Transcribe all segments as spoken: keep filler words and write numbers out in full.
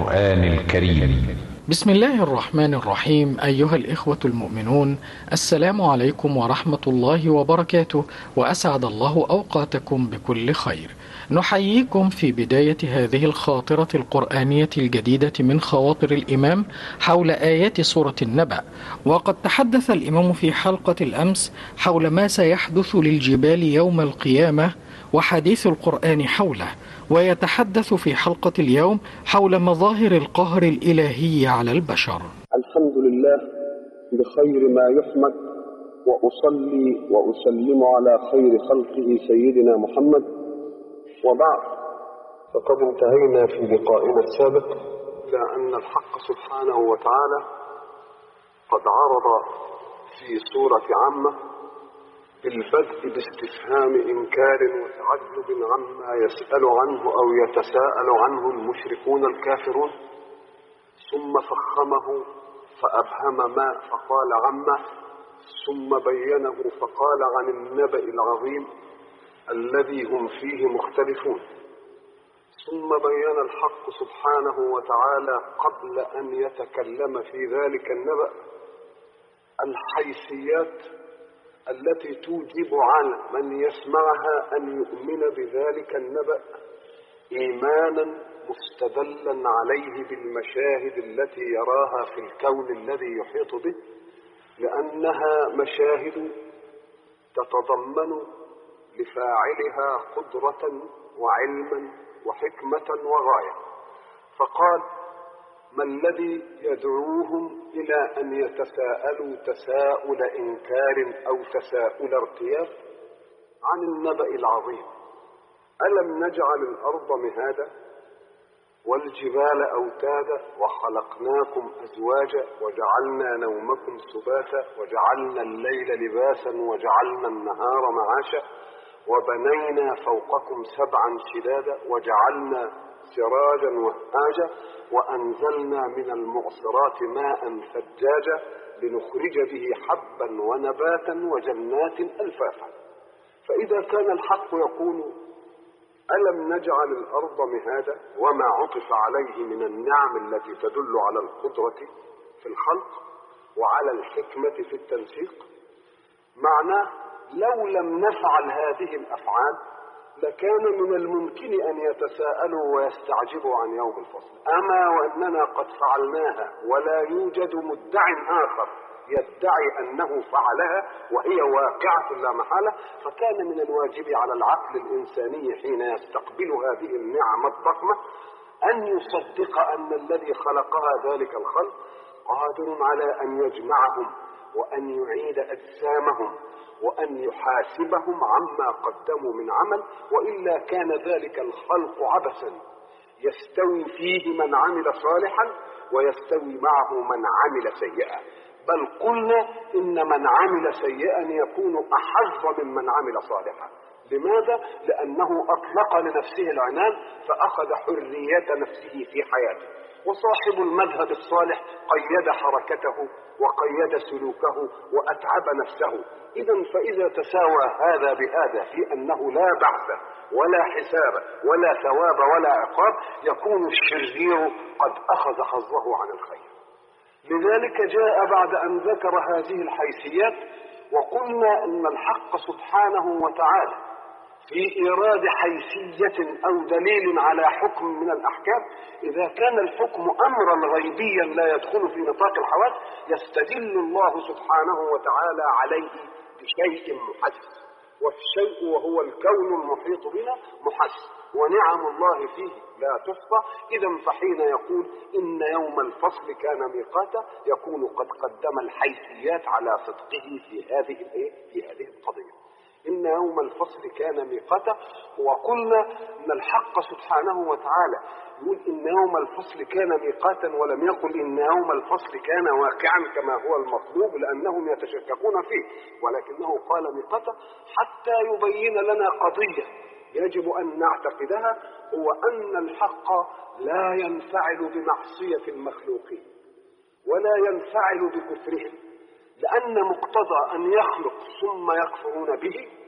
القرآن الكريم. بسم الله الرحمن الرحيم. أيها الإخوة المؤمنون، السلام عليكم ورحمة الله وبركاته، وأسعد الله أوقاتكم بكل خير. نحييكم في بداية هذه الخاطرة القرآنية الجديدة من خواطر الإمام حول آيات سورة النبأ. وقد تحدث الإمام في حلقة الأمس حول ما سيحدث للجبال يوم القيامة وحديث القرآن حوله، ويتحدث في حلقة اليوم حول مظاهر القهر الإلهي على البشر. الحمد لله بخير ما يحمد، وأصلي وأسلم على خير خلقه سيدنا محمد، وبعد، فقد انتهينا في لقائنا السابق إلى أن الحق سبحانه وتعالى قد عرض في سورة عامة بالبدء باستفهام إنكار وتعجب عما يسأل عنه أو يتساءل عنه المشركون الكافرون، ثم فخمه فأبهم ما فقال عمه، ثم بينه فقال عن النبأ العظيم الذي هم فيه مختلفون. ثم بين الحق سبحانه وتعالى قبل أن يتكلم في ذلك النبأ الحيثيات التي توجب على من يسمعها أن يؤمن بذلك النبأ إيمانا مستدلا عليه بالمشاهد التي يراها في الكون الذي يحيط به، لأنها مشاهد تتضمن لفاعلها قدرة وعلما وحكمة وغاية. فقال: ما الذي يدعوهم إلى أن يتساءلوا تساؤل إنكار أو تساؤل ارتياب عن النبأ العظيم؟ ألم نجعل الأرض مهادا والجبال أوتادا وخلقناكم أزواجا وجعلنا نومكم سباتا وجعلنا الليل لباسا وجعلنا النهار معاشا وبنينا فوقكم سبعا شدادا وجعلنا سراجا وهاجا وأنزلنا من المعصرات ماء ثجاجا لنخرج به حبا ونباتا وجنات ألفافا. فإذا كان الحق يقول ألم نجعل الأرض مهادا وما عطف عليه من النعم التي تدل على القدرة في الخلق وعلى الحكمة في التنسيق، معناه لو لم نفعل هذه الأفعال لكان من الممكن أن يتساءلوا ويستعجبوا عن يوم الفصل. أما وأننا قد فعلناها ولا يوجد مدع آخر يدعي أنه فعلها وهي واقعة لا محالة، فكان من الواجب على العقل الإنساني حين يستقبل هذه النعمة الضخمة أن يصدق أن الذي خلقها ذلك الخلق قادر على أن يجمعهم وأن يعيد أجسامهم وأن يحاسبهم عما قدموا من عمل، وإلا كان ذلك الخلق عبثا يستوي فيه من عمل صالحا ويستوي معه من عمل سيئا. بل قلنا إن من عمل سيئا يكون أحظ ممن عمل صالحا. لماذا؟ لأنه أطلق لنفسه العنان فأخذ حرية نفسه في حياته، وصاحب المذهب الصالح قيد حركته وقيد سلوكه وأتعب نفسه. إذن فإذا تساوى هذا بهذا في أنه لا بعث ولا حساب ولا ثواب ولا عقاب، يكون الشرير قد أخذ حظه عن الخير. لذلك جاء بعد أن ذكر هذه الحيثيات وقلنا أن الحق سبحانه وتعالى في إيراد حيثية أو دليل على حكم من الأحكام، إذا كان الحكم أمرا غيبيا لا يدخل في نطاق الحواس، يستدل الله سبحانه وتعالى عليه بشيء محس، والشيء وهو الكون المحيط بنا محس، ونعم الله فيه لا تحصى. إذن فحين يقول إن يوم الفصل كان ميقاتا يكون قد قدم الحيثيات على صدقه في هذه في هذه القضية. إن يوم الفصل كان ميقاتا، وقلنا أن الحق سبحانه وتعالى يقول إن يوم الفصل كان ميقاتا ولم يقل إن يوم الفصل كان واقعا كما هو المطلوب، لأنهم يتشككون فيه، ولكنه قال ميقاتا حتى يبين لنا قضية يجب أن نعتقدها، هو أن الحق لا ينفعل بمعصية المخلوقين ولا ينفعل بكفرهم، لأن مقتضى أن يخلق ثم يكفرون به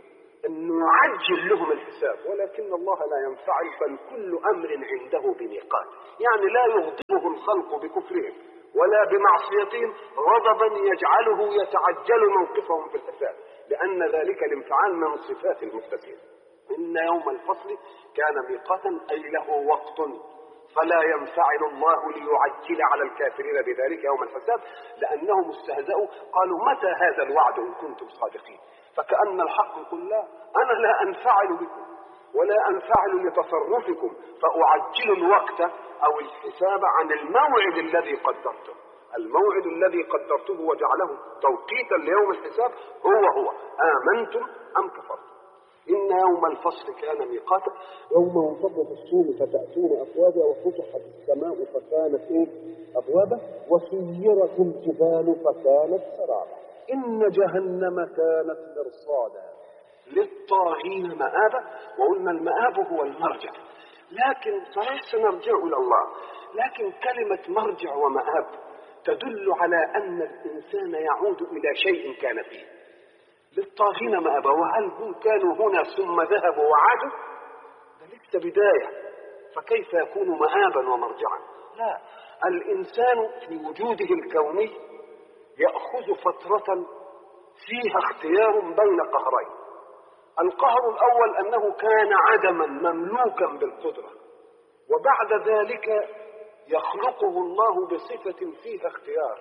أن نعجل لهم الحساب، ولكن الله لا ينفعل، بل كل أمر عنده بميقات. يعني لا يغضبه الخلق بكفرهم ولا بمعصيتهم غضبا يجعله يتعجل موقفهم في الحساب، لأن ذلك الانفعال من صفات المحدثين. إن يوم الفصل كان ميقاتا، أي له وقت، فلا ينفعل الله ليعجل على الكافرين بذلك يوم الحساب، لأنهم استهزأوا قالوا متى هذا الوعد إن كنتم صادقين. فكأن الحق يقول لا، أنا لا أنفعل بكم ولا أنفعل لتصرفكم، فأعجل الوقت أو الحساب عن الموعد الذي قدرته. الموعد الذي قدرته وجعله توقيتا ليوم الحساب هو هو آمنتم أم كفرتم. إن يوم الفصل كان ميقاتا، يوم ينفخ في الصور فتأتون أفواجا وفتحت السماء فكانت إيه؟ أبوابا وسيرت الجبال فكانت سرابا إن جهنم كانت مرصادا للطاغين مآبا. وقلنا المآب هو المرجع، لكن صحيح سنرجع إلى الله، لكن كلمة مرجع ومآب تدل على أن الإنسان يعود إلى شيء كان فيه. للطاغين مآبا، وهل هم كانوا هنا ثم ذهبوا وعادوا؟ ده لسه بداية، فكيف يكون مآبا ومرجعا؟ لا، الإنسان في وجوده الكوني يأخذ فترة فيها اختيار بين قهرين. القهر الأول أنه كان عدما مملوكا بالقدرة، وبعد ذلك يخلقه الله بصفة فيها اختيار،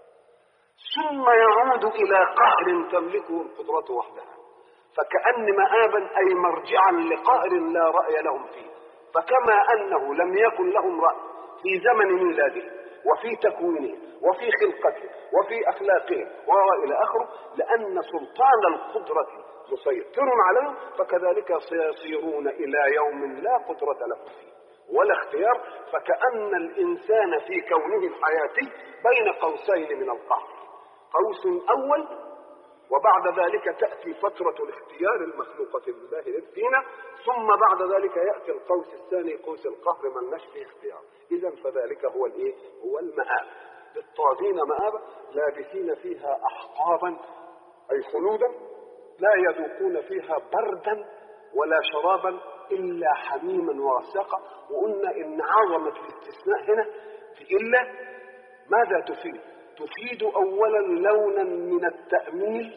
ثم يعود إلى قهر تملكه القدرة وحدها، فكأن مآبا أي مرجعا لقهر لا رأي لهم فيه. فكما أنه لم يكن لهم رأي في زمن ميلاده وفي تكوينه وفي خلقته وفي أخلاقهم وإلى آخره، لأن سلطان القدرة مسيطر عليهم، فكذلك سيصيرون إلى يوم لا قدرة لهم فيه ولا اختيار. فكأن الإنسان في كونه الحياتي بين قوسين من القهر، قوس أول وبعد ذلك تأتي فترة الاختيار المخلوقة لله فينا، ثم بعد ذلك يأتي القوس الثاني قوس القهر من نشفه اختيار. إذا فذلك هو الإيه؟ هو المآب. للطاغين مآبا لابثين فيها أحقابا أي خلودا لا يذوقون فيها بردا ولا شرابا إلا حميما وغساقا. وقلنا إن عظمة الاستثناء هنا في إلا ماذا تفيد؟ تفيد أولا لونا من التأميل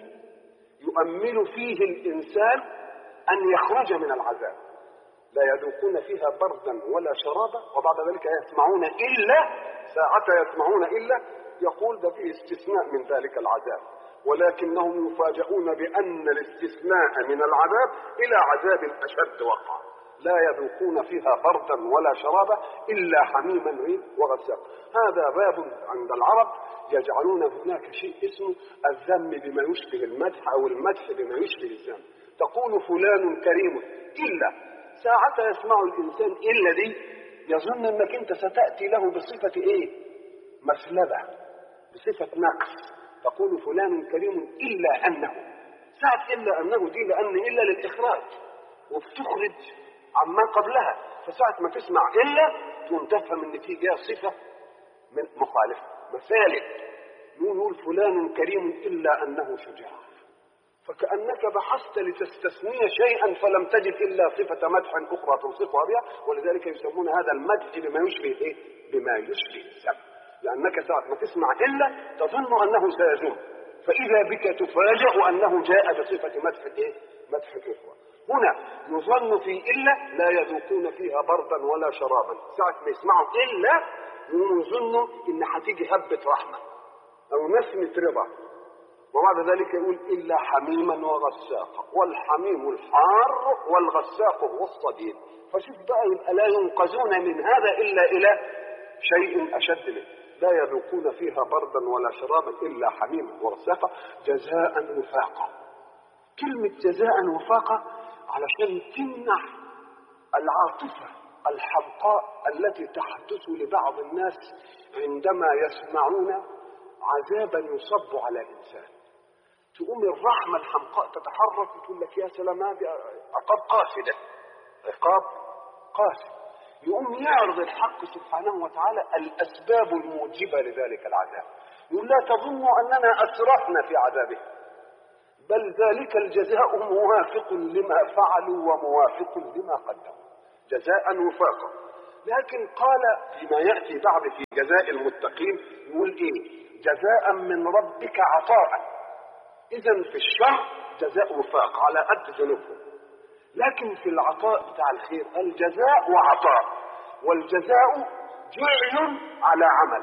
يؤمل فيه الإنسان أن يخرج من العذاب. لا يذوقون فيها بردا ولا شرابا، وبعد ذلك يسمعون إلا ساعة يسمعون إلا يقول ده فيه استثناء من ذلك العذاب، ولكنهم يفاجؤون بأن الاستثناء من العذاب إلى عذاب أشد وقع. لا يذوقون فيها بردا ولا شرابا إلا حميما وغساقا. هذا باب عند العرب يجعلون هناك شيء اسمه الذم بما يشبه المدح أو المدح بما يشبه الذم. تقول فلان كريم إلا ساعة يسمع الإنسان إلا دي يظن أنك أنت ستأتي له بصفة إيه؟ مسلبة، بصفة نقص. تقول فلان كريم إلا أنه، ساعة إلا أنه دي لأن إلا للإخراج وبتخرج عما قبلها، فساعة ما تسمع إلا تقوم تفهم أن في جاء صفة من مخالفة. مثالك نقول فلان كريم إلا أنه شجاع، فكأنك بحثت لتستثني شيئا فلم تجد إلا صفة مدح أخرى توصفها بها، ولذلك يسمون هذا المدح بما يشبه إيه؟ بما يشبه السبب، لأنك ساعة ما تسمع إلا تظن أنه سيزول، فإذا بك تفاجأ أنه جاء بصفة مدح إيه؟ مدح أخرى. هنا يظن في إلا لا يذوقون فيها بردا ولا شرابا، ساعة ما يسمعوا إلا يظنوا إن هتيجي هبة رحمة أو نسمة رضا، وبعد ذلك يقول إلا حميما وغساقا، والحميم الحار والغساق هو الصديد. فشوف بقى يبقى لا ينقذون من هذا إلا إلى شيء أشد منه. لا يذوقون فيها بردا ولا شرابا إلا حميما وغساقا جزاء وفاقا. كلمة جزاء وفاقا علشان تمنع العاطفة الحمقاء التي تحدث لبعض الناس عندما يسمعون عذابا يصب على إنسان. تقوم الرحمة الحمقاء تتحرك وتقول لك يا سلام هذه عقاب قاسي، ده عقاب قاسي. يقوم يعرض الحق سبحانه وتعالى الأسباب الموجبة لذلك العذاب. يقول لا تظنوا أننا أسرفنا في عذابه، بل ذلك الجزاء موافق لما فعلوا وموافق لما قدموا، جزاء وفاقا. لكن قال فيما يأتي بعد في جزاء المتقين يقول ايه؟ جزاء من ربك عطاء. اذا في الشر جزاء وفاق على قد ذنوبهم، لكن في العطاء بتاع الخير الجزاء وعطاء، والجزاء جعل على عمل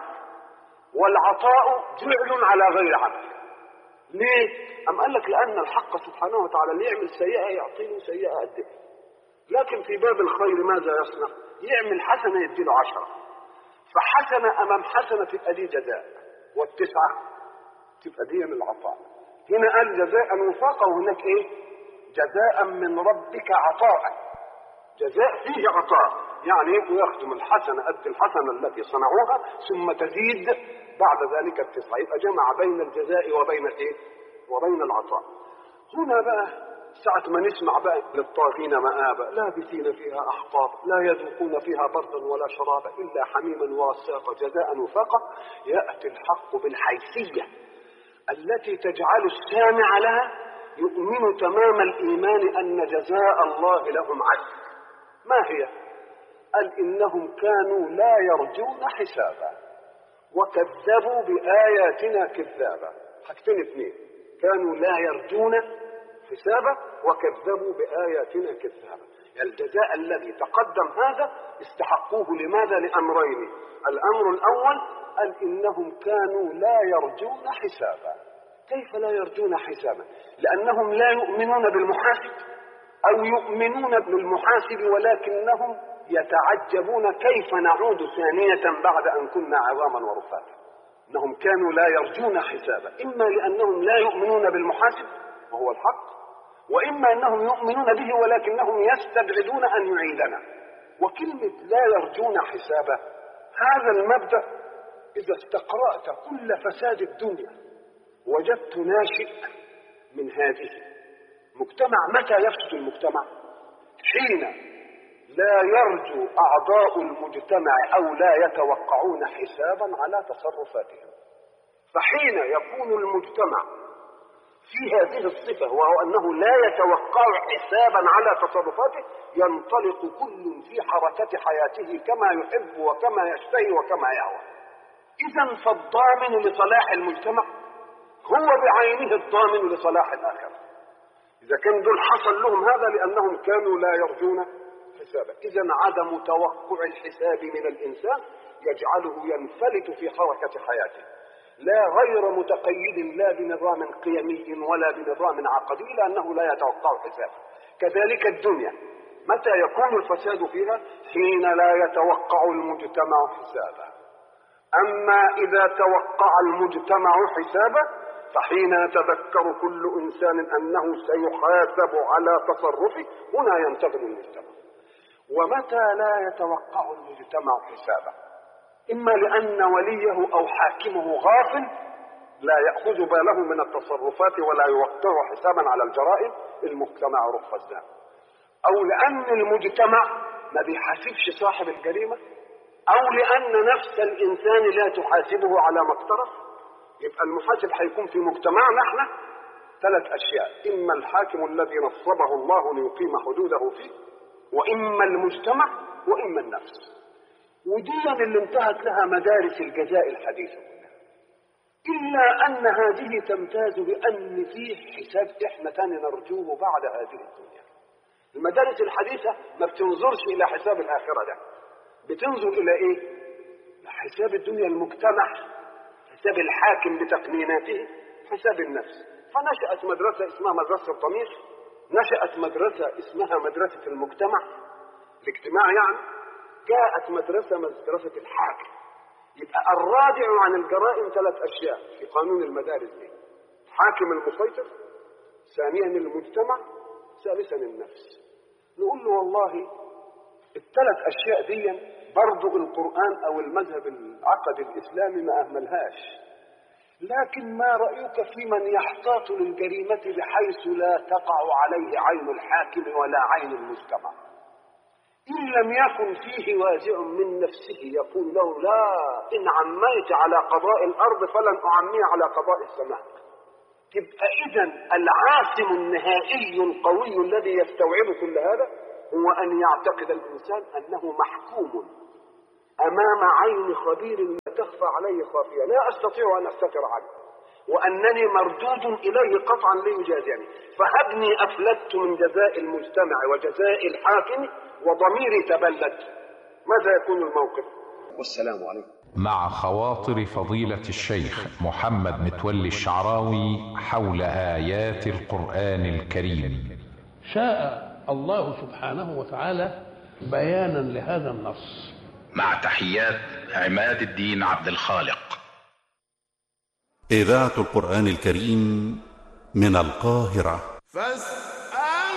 والعطاء جعل على غير عمل. ليه؟ أم قال لك لأن الحق سبحانه وتعالى اللي يعمل سيئة يعطيه سيئة قد، لكن في باب الخير ماذا يصنع؟ يعمل حسنة يديله عشرة، فحسنة أمام حسنة تبقى دي جزاء، والتسعة تبقى دي من العطاء. هنا قال جزاء وفاقا، وهناك ايه؟ جزاء من ربك عطاء، جزاء فيه عطاء، يعني يبقوا ياخدوا الحسنة قد الحسنة التي صنعوها ثم تزيد بعد ذلك التسعة، يبقى جمع بين الجزاء وبين ايه؟ وبين العطاء. هنا بقى ساعة ما نسمع بقى للطاغين مآبا لابثين فيها أحقابا لا يذوقون فيها بردا ولا شرابا إلا حميما وغساقا جزاء وفاقا، يأتي الحق بالحيثية التي تجعل السامع لها يؤمن تمام الإيمان أن جزاء الله لهم عدل. ما هي؟ قال إنهم كانوا لا يرجون حسابا وكذبوا بآياتنا كذابا. حاجتين اثنين، كانوا لا يرجون حسابا وكذبوا بآياتنا كذابا. يعني الجزاء الذي تقدم هذا استحقوه لماذا؟ لأمرين. الأمر الأول قال إنهم كانوا لا يرجون حسابا. كيف لا يرجون حسابا؟ لأنهم لا يؤمنون بالمحاسب، أو يؤمنون بالمحاسب ولكنهم يتعجبون كيف نعود ثانية بعد أن كنا عظاما ورفاتا. إنهم كانوا لا يرجون حسابا، إما لأنهم لا يؤمنون بالمحاسب وهو الحق، وإما أنهم يؤمنون به ولكنهم يستبعدون أن يعيدنا. وكلمة لا يرجون حسابا هذا المبدأ إذا استقرأت كل فساد الدنيا وجدت ناشئ من هذه مجتمع. متى يفسد المجتمع؟ حين لا يرجو أعضاء المجتمع أو لا يتوقعون حسابا على تصرفاتهم. فحين يكون المجتمع في هذه الصفة وهو أنه لا يتوقع حسابا على تصرفاته ينطلق كل في حركة حياته كما يحب وكما يشتهي وكما يهوى. إذن فالضامن لصلاح المجتمع هو بعينه الضامن لصلاح الآخر. إذا كان دول حصل لهم هذا لأنهم كانوا لا يرجون حسابا. إذن عدم توقع الحساب من الإنسان يجعله ينفلت في حركة حياته، لا غير متقيد لا بنظام قيمي ولا بنظام عقدي لأنه لا يتوقع حسابا. كذلك الدنيا متى يكون الفساد فيها؟ حين لا يتوقع المجتمع حسابا. أما إذا توقع المجتمع حسابا فحين يتذكر كل إنسان أنه سيحاسب على تصرفه هنا ينتظر المجتمع. ومتى لا يتوقع المجتمع حسابا؟ إما لأن وليه أو حاكمه غافل لا يأخذ باله من التصرفات ولا يوقع حسابا على الجرائم، المجتمع رخ الزام، أو لأن المجتمع ما بيحاسبش صاحب الجريمة، أو لأن نفس الإنسان لا تحاسبه على ما اقترف. يبقى المحاسب هيكون في مجتمعنا احنا ثلاث أشياء: إما الحاكم الذي نصبه الله ليقيم حدوده فيه، وإما المجتمع، وإما النفس. ودي اللي انتهت لها مدارس الجزاء الحديثة كلها، إلا أن هذه تمتاز بأن فيه حساب إحنا تاني نرجوه بعد هذه الدنيا. المدارس الحديثة ما بتنظرش إلى حساب الآخرة، ده بتنظر إلى إيه؟ حساب الدنيا، المجتمع، حساب الحاكم بتقنيناته، حساب النفس. فنشأت مدرسة اسمها مدرسة الضمير، نشأت مدرسة اسمها مدرسة المجتمع الاجتماع، يعني جاءت مدرسة مدرسة الحاكم. يبقى الرادع عن الجرائم ثلاث أشياء في قانون المدارس دي: حاكم المسيطر، ثانيا المجتمع، ثالثا النفس. نقول له والله الثلاث أشياء دي برضو القرآن أو المذهب العقدي الإسلامي ما أهملهاش، لكن ما رأيك في من يحتاط للجريمة بحيث لا تقع عليه عين الحاكم ولا عين المجتمع؟ إن لم يكن فيه وازع من نفسه يقول له: لا، إن عميت على قضاء الأرض فلن أعمي على قضاء السماء. تبقى إذن العاصم النهائي القوي الذي يستوعب كل هذا هو أن يعتقد الإنسان أنه محكوم أمام عين خبير لا تخفى عليه خافية، لا أستطيع أن أستتر عنه، وأنني مردود إليه قطعا ليجازعني. فهبني أفلت من جزاء المجتمع وجزاء الحاكم وضميري تبلد. ماذا يكون الموقف؟ والسلام عليكم. مع خواطر فضيلة الشيخ محمد متولي الشعراوي حول آيات القرآن الكريم. شاء الله سبحانه وتعالى بيانا لهذا النص. مع تحيات عماد الدين عبد الخالق. إذاعة القرآن الكريم من القاهرة.